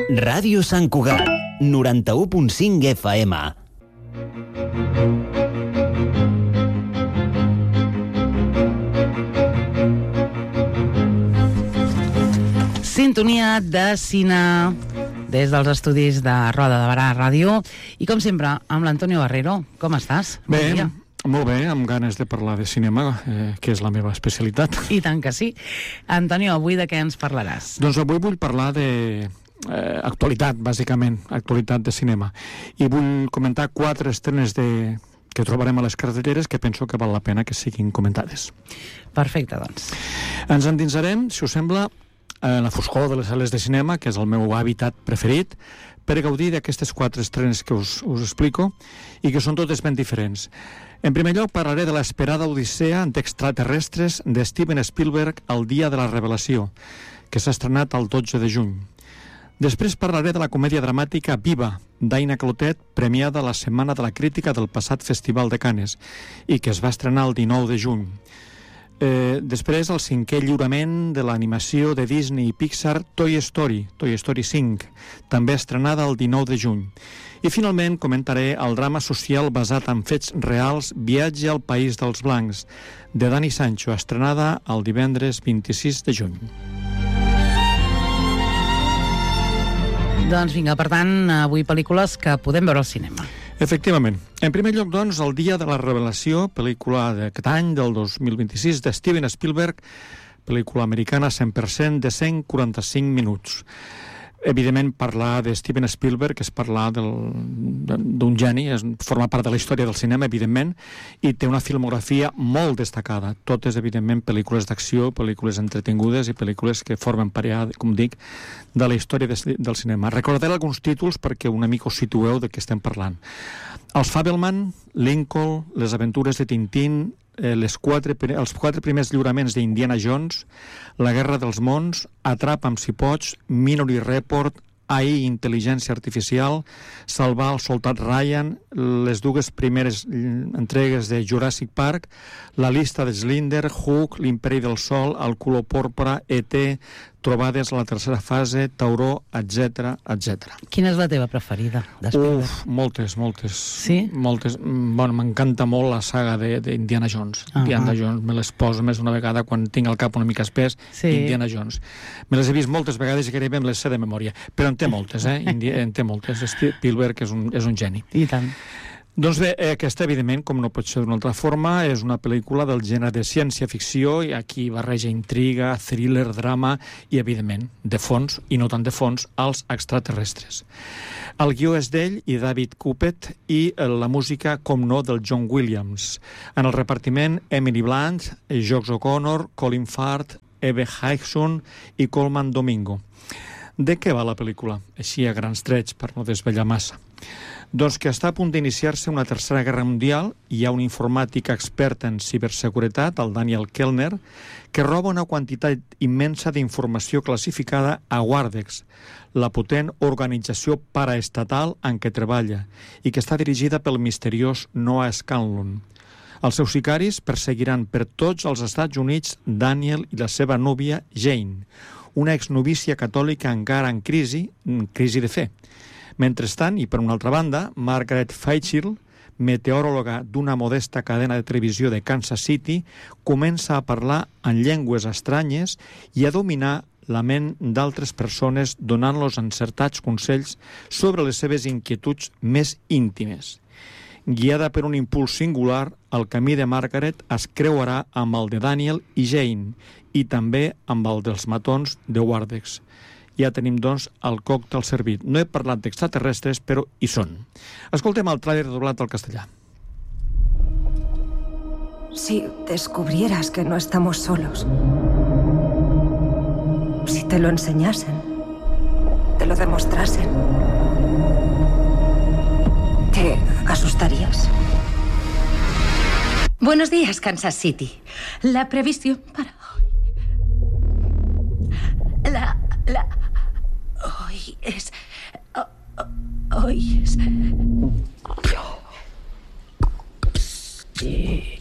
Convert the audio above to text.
Ràdio Sant Cugat, 91.5 FM. Sintonia de cine des dels estudis de Roda de Barà Ràdio i, com sempre, amb l'Antonio Barrero. Com estàs? Bé, molt bé, amb ganes de parlar de cinema, que és la meva especialitat. I tant que sí. Antonio, avui de què ens parlaràs? Doncs avui vull parlar de actualitat, bàsicament, actualitat de cinema. I vull comentar 4 estrenes que trobarem a les cartelleres que penso que val la pena que siguin comentades. Perfecte, doncs. Ens endinsarem, si us sembla, en la foscor de les sales de cinema, que és el meu hàbitat preferit, per gaudir d'aquestes 4 estrenes que us explico i que són totes ben diferents. En primer lloc, parlaré de l'esperada odissea d'extraterrestres de Steven Spielberg, El dia de la revelació, que s'ha estrenat el 12 de juny. Després parlaré de la comèdia dramàtica Viva, d'Aina Clotet, premiada a la Setmana de la Crítica del passat Festival de Cannes, i que es va estrenar el 19 de juny. Després, el 5è lliurament de l'animació de Disney i Pixar Toy Story 5, també estrenada el 19 de juny. I finalment comentaré el drama social basat en fets reals Viatge al País dels Blancs, de Dani Sancho, estrenada el divendres 26 de juny. Doncs vinga, per tant, avui pel·lícules que podem veure al cinema. Efectivament. En primer lloc, doncs, El dia de la revelació, pel·lícula d'aquest any, del 2026, de Steven Spielberg, pel·lícula americana 100% de 145 minuts. Evidentment, parlar de Steven Spielberg és parlar d'un geni, forma part de la història del cinema, evidentment, i té una filmografia molt destacada. Totes, evidentment, pel·lícules d'acció, pel·lícules entretingudes i pel·lícules que formen part, com dic, de la història del cinema. Recordaré alguns títols perquè una mica us situeu de què estem parlant. Els Fabelman, Lincoln, Les aventures de Tintín, els 4 primers lliuraments d'Indiana Jones, La guerra dels mons, Atrapa'm si pots, Minority Report, AI, intel·ligència artificial, Salvar el soldat Ryan, les 2 primeres entregues de Jurassic Park, La llista de Schindler, Hook, L'imperi del sol, El color pòrpora, E.T., Trobades a la tercera fase, Tauró, etc. Quina és la teva preferida de Spielberg? Moltes. Sí? Moltes. Bueno, m'encanta molt la saga d'Indiana Jones. Indiana Jones, me les poso més d'una vegada quan tinc el cap una mica espès. Sí. Indiana Jones. Me les he vist moltes vegades i gairebé me les sé de memòria. Però en té moltes, en té moltes. Spielberg és un geni. I tant. Doncs bé, aquesta, evidentment, com no pot ser d'una altra forma, és una pel·lícula del gènere de ciència-ficció, i aquí barreja intriga, thriller, drama i, evidentment, de fons, i no tant de fons, els extraterrestres. El guió és d'ell i David Coupet, i la música, com no, del John Williams. En el repartiment, Emily Blunt, Josh O'Connor, Colin Firth, Eve Higson i Colman Domingo. De què va la pel·lícula? Així a grans trets, per no desvetllar massa. Doncs que està a punt d'iniciar-se una tercera guerra mundial, hi ha un informàtic expert en ciberseguretat, el Daniel Kellner, que roba una quantitat immensa d'informació classificada a Wardex, la potent organització paraestatal en què treballa, i que està dirigida pel misteriós Noah Scanlon. Els seus sicaris perseguiran per tots els Estats Units Daniel i la seva núvia Jane, una exnovícia catòlica encara en crisi de fe. Mentrestant, i per una altra banda, Margaret Fairchild, meteoròloga d'una modesta cadena de televisió de Kansas City, comença a parlar en llengües estranyes i a dominar la ment d'altres persones, donant-los encertats consells sobre les seves inquietuds més íntimes. Guiada per un impuls singular, el camí de Margaret es creuarà amb el de Daniel i Jane, i també amb el dels matons de Wardex. Ja tenim, doncs, el còctel servit. No he parlat d'extraterrestres, però hi són. Escoltem el tràiler doblat al castellà. Si descubrieras que no estamos solos, si te lo enseñasen, te lo demostrasen, ¿te asustarías? Buenos días, Kansas City. La previsión para hoy... Hoy es... Sí.